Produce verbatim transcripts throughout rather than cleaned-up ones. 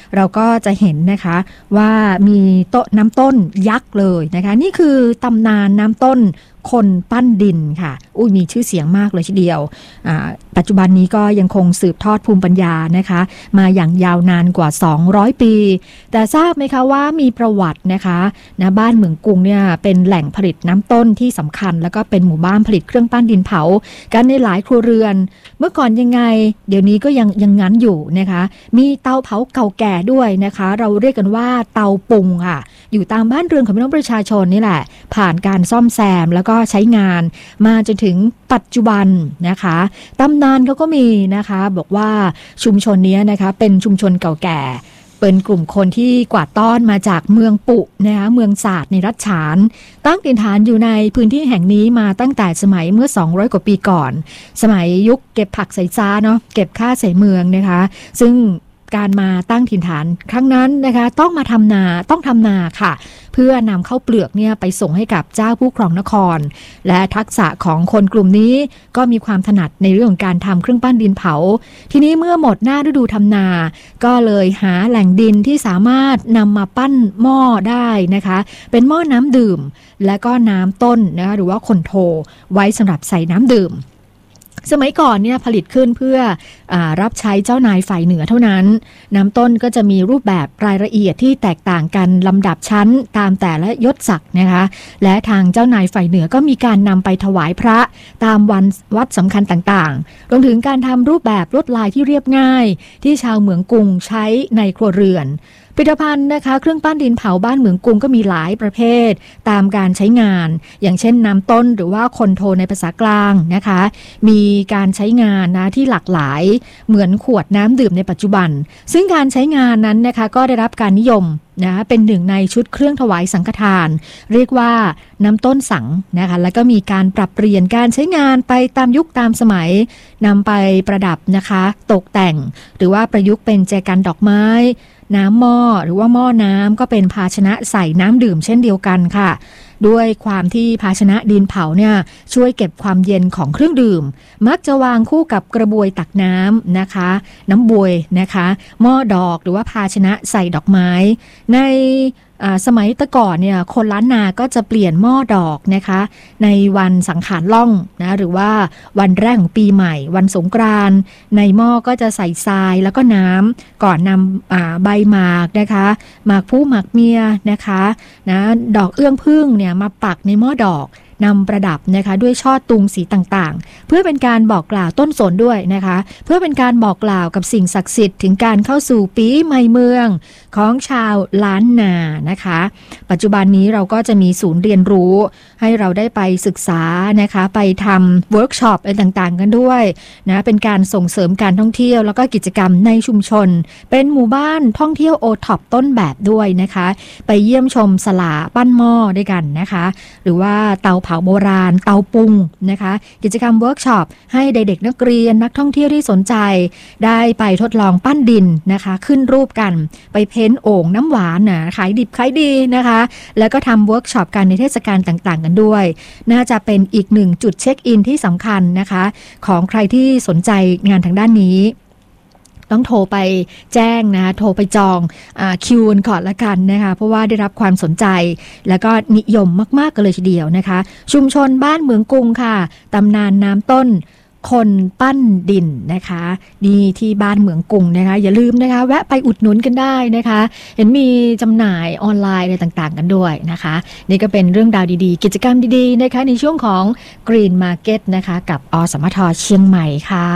เราก็จะเห็นนะคะว่ามีโต๊ะน้ำต้นยักษ์เลยนะคะนี่คือตำนานน้ำต้นคนปั้นดินค่ะอุ้ยมีชื่อเสียงมากเลยทีเดียวปัจจุบันนี้ก็ยังคงสืบทอดภูมิปัญญานะคะมาอย่างยาวนานกว่าสองร้อยปีแต่ทราบไหมคะว่ามีประวัตินะคะนะบ้านเหมืองกรุงเนี่ยเป็นแหล่งผลิตน้ำต้นที่สำคัญแล้วก็เป็นหมู่บ้านผลิตเครื่องปั้นดินเผากันในหลายครัวเรือนเมื่อก่อนยังไงเดี๋ยวนี้ก็ยังยังงั้นอยู่นะคะมีเตาเผาเก่าแก่ด้วยนะคะเราเรียกกันว่าเตาปุงค่ะอยู่ตามบ้านเรือนของพี่น้องประชาชนนี่แหละผ่านการซ่อมแซมแล้วก็ใช้งานมาจนถึงปัจจุบันนะคะตำนานเขาก็มีนะคะบอกว่าชุมชนนี้นะคะเป็นชุมชนเก่าแก่เป็นกลุ่มคนที่กวาดต้อนมาจากเมืองปุนะคะเมืองศาสตร์ในรัชฉานตั้งถิ่นฐานอยู่ในพื้นที่แห่งนี้มาตั้งแต่สมัยเมื่อสองร้อยกว่าปีก่อนสมัยยุคเก็บผักใส่จ้าเนาะเก็บข้าใส่เมืองนะคะซึ่งการมาตั้งถิ่นฐานครั้งนั้นนะคะต้องมาทำนาต้องทำนาค่ะเพื่อนำข้าวเปลือกเนี่ยไปส่งให้กับเจ้าผู้ครองนครและทักษะของคนกลุ่มนี้ก็มีความถนัดในเรื่องของการทำเครื่องปั้นดินเผาทีนี้เมื่อหมดหน้าฤดูทำนาก็เลยหาแหล่งดินที่สามารถนำมาปั้นหม้อได้นะคะเป็นหม้อน้ำดื่มและก็น้ำต้นนะคะหรือว่าคนโทไว้สำหรับใส่น้ำดื่มสมัยก่อนเนี่ยผลิตขึ้นเพื่ออรับใช้เจ้านายฝ่ายเหนือเท่านั้นน้ำต้นก็จะมีรูปแบบรายละเอียดที่แตกต่างกันลำดับชั้นตามแต่ละยศศักดิ์นะคะและทางเจ้านายฝ่ายเหนือก็มีการนำไปถวายพระตามวันวัดสำคัญต่างๆรวมถึงการทำรูปแบบลวดลายที่เรียบง่ายที่ชาวเหมืองกรุงใช้ในครัวเรือนผลิตภัณฑ์นะคะเครื่องปั้นดินเผาบ้านเหมืองกรุงก็มีหลายประเภทตามการใช้งานอย่างเช่นน้ำต้นหรือว่าคนโทในภาษากลางนะคะมีการใช้งานนะที่หลากหลายเหมือนขวดน้ำดื่มในปัจจุบันซึ่งการใช้งานนั้นนะคะก็ได้รับการนิยมนะเป็นหนึ่งในชุดเครื่องถวายสังฆทานเรียกว่าน้ำต้นสังนะคะแล้วก็มีการปรับเปลี่ยนการใช้งานไปตามยุคตามสมัยนำไปประดับนะคะตกแต่งหรือว่าประยุกต์เป็นแจกันดอกไม้น้ำหม้อหรือว่าหม้อน้ำก็เป็นภาชนะใส่น้ำดื่มเช่นเดียวกันค่ะด้วยความที่ภาชนะดินเผาเนี่ยช่วยเก็บความเย็นของเครื่องดื่มมักจะวางคู่กับกระบวยตักน้ำนะคะน้ำบวยนะคะหม้อดอกหรือว่าภาชนะใส่ดอกไม้ในสมัยตะก่อนเนี่ยคนล้านนาก็จะเปลี่ยนหม้อดอกนะคะในวันสังขารล่องนะหรือว่าวันแรกของปีใหม่วันสงกรานต์ในหม้อก็จะใส่ทรายแล้วก็น้ำก่อนนำใบหมากนะคะหมากผู้หมากเมียนะคะนะดอกเอื้องผึ้งเนี่ยมาปักในหม้อดอกนำประดับนะคะด้วยช่อตุงสีต่างๆเพื่อเป็นการบอกกล่าวต้นสนด้วยนะคะเพื่อเป็นการบอกกล่าวกับสิ่งศักดิ์สิทธิ์ถึงการเข้าสู่ปีใหม่เมืองของชาวล้านนานะคะปัจจุบันนี้เราก็จะมีศูนย์เรียนรู้ให้เราได้ไปศึกษานะคะไปทำเวิร์กช็อปอะไรต่างๆกันด้วยนะเป็นการส่งเสริมการท่องเที่ยวแล้วก็กิจกรรมในชุมชนเป็นหมู่บ้านท่องเที่ยวโอท็อปต้นแบบด้วยนะคะไปเยี่ยมชมสลาปั้นหม้อด้วยกันนะคะหรือว่าเตาเผาโบราณเตาปุงนะคะกิจกรรมเวิร์กช็อปให้เด็กๆนักเรียนนักท่องเที่ยวที่สนใจได้ไปทดลองปั้นดินนะคะขึ้นรูปกันไปเพ้นโอ่งน้ำหวานนะขายดิบขายดีนะคะแล้วก็ทำเวิร์กช็อปกันในเทศกาลต่างๆกันด้วยน่าจะเป็นอีกหนึ่งจุดเช็คอินที่สำคัญนะคะของใครที่สนใจงานทางด้านนี้ต้องโทรไปแจ้งนะโทรไปจองอ่าคิวก่อนละกันนะคะเพราะว่าได้รับความสนใจแล้วก็นิยมมากๆกันเลยทีเดียวนะคะชุมชนบ้านเหมืองกรุงค่ะตำนานน้ำต้นคนปั้นดินนะคะนี่ที่บ้านเหมืองกรุงนะคะอย่าลืมนะคะแวะไปอุดหนุนกันได้นะคะเห็นมีจำหน่ายออนไลน์อะไรต่างๆกันด้วยนะคะนี่ก็เป็นเรื่องราวดีๆกิจกรรมดีๆนะคะในช่วงของ Green Market นะคะกับอสมทเชียงใหม่ค่ะ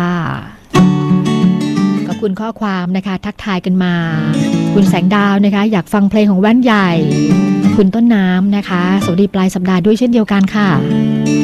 ขอบคุณข้อความนะคะทักทายกันมาคุณแสงดาวนะคะอยากฟังเพลงของแว่นใหญ่คุณต้นน้ำนะคะสวัสดีปลายสัปดาห์ด้วยเช่นเดียวกันค่ะ